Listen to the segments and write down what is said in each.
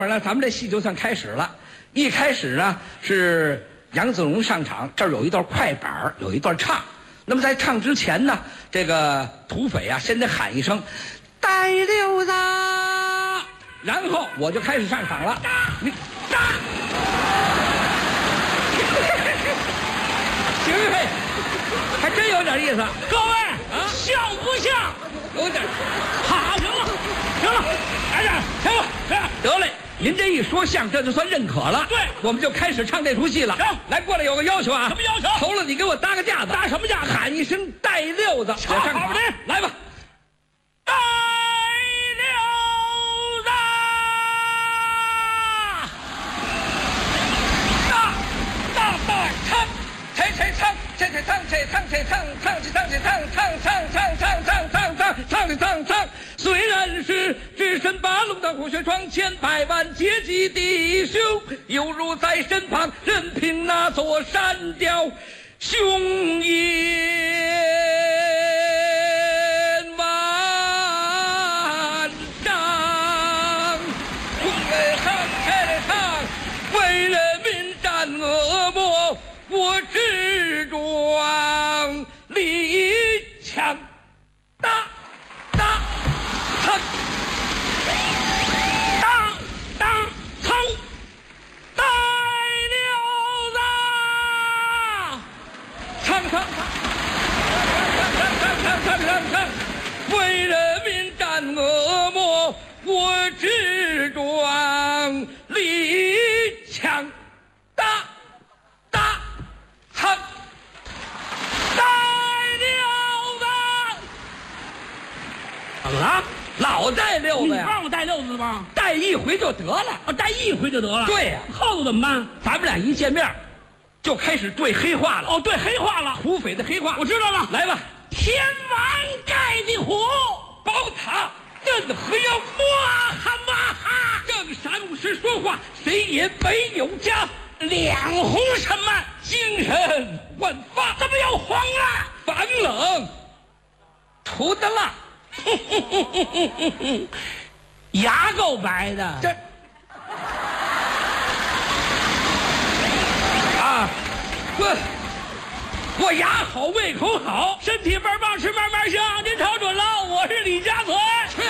后来咱们这戏就算开始了。一开始呢是杨子荣上场，这儿有一段快板，有一段唱。那么在唱之前呢，这个土匪啊先得喊一声“带溜子”，然后我就开始上场了。你打，行嘿，还真有点意思。 各位啊，像不像？ 有点。 好，行了，行了，来点，行了， 得嘞。您这一说相，这就算认可了。 对， 我们就开始唱这出戏了。 行， 来，过来有个要求啊。 什么要求？ 头了，你给我搭个架子。 搭什么架子？ 喊一声“带溜子”。 瞧好的， 来吧。 带溜子， 唱，虽然是只身八路的虎穴窗前，百万阶级弟兄犹如在身旁，任凭那座山雕雄鹰万丈，为人民战恶魔，我志壮力强大。为人民战恶魔，我志壮力强大，唱，带溜子。 怎么了？ 老带溜子呀？ 你帮我带溜子吧？ 带一回就得了。 带一回就得了。 对呀， 后头怎么办？ 咱们俩一见面，就开始对黑话了。 哦，对黑话了， 土匪的黑话。 我知道了。 来吧。 天王盖地虎， 宝塔镇河妖，哇哈哇哈！正三五时说话，谁也没有家。 两红什么？ 精神焕发。 怎么又黄了？ 防冷涂的蜡。 牙够白的。 这啊，我牙好，胃口好， 身体倍儿棒，吃慢慢香。您瞅准了，我是李家嘴。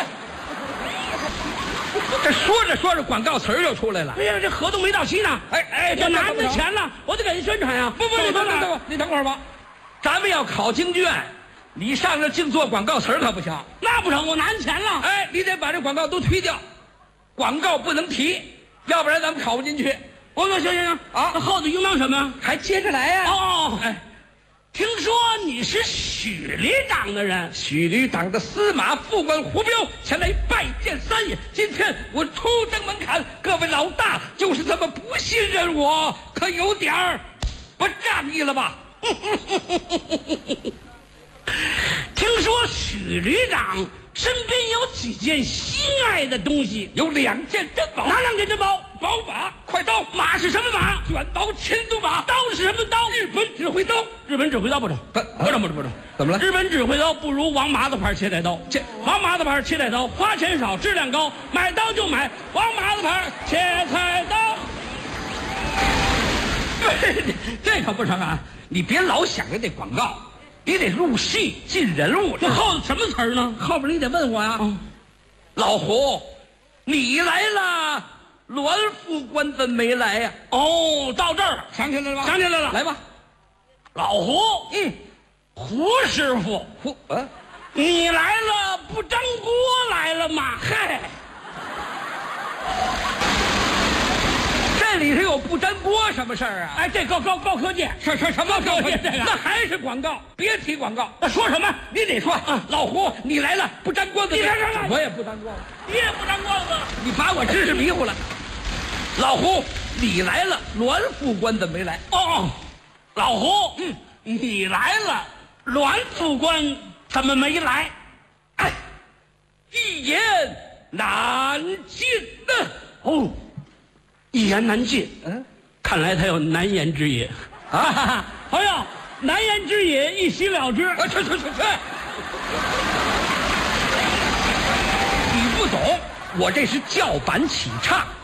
这说着说着，广告词儿就出来了。 哎呀，这合同没到期呢。我拿您的钱了，我得给您宣传呀。 不，你等会儿吧。咱们要考京剧院，你上这净做广告词儿可不行。 那不成，我拿您钱了。 你得把这广告都推掉，广告不能提，要不然咱们考不进去。 我说行啊，那后头应当什么？ 还接着来呀？ 听说你是许旅长的人， 许旅长的司马副官胡彪前来拜见三爷。今天我出登门槛，各位老大就是这么不信任我，可有点儿不仗义了吧？ 听说许旅长身边有几件心爱的东西， 有2件珍宝。 哪2件珍宝？ 宝马、快刀。 马是什么马？ 卷刀千度马。 刀是什么刀？ 日本指挥刀。 日本指挥刀不成，不成。 怎么了？ 日本指挥刀不如王麻子牌切菜刀。王麻子牌切菜刀花钱少，质量高，买刀就买王麻子牌切菜刀。 这可不成啊！你别老想着这广告，你得入戏进人物。 这后头什么词儿呢？ 后边你得问我呀。老胡，你来了，栾副官怎没来呀？ 到这儿了， 想起来了吧？ 想起来了， 来吧。 老胡，胡师傅，你来了，不粘锅来了吗？ 嗨，这里头有不粘锅什么事儿啊？ 这高科技， 什么高科技？ 这个那还是广告，别提广告。 那说什么？ 你得说老胡，你来了，不粘锅子。 你来， 我也不粘锅子， 你也不粘锅子， 你把我知识迷糊了。老胡，你来了，栾副官怎么没来？ 老胡，你来了，栾副官怎么没来？ 一言难尽呢。一言难尽。看来他有难言之隐啊！朋友，难言之隐一洗了之。 去！你不懂，我这是叫板起唱。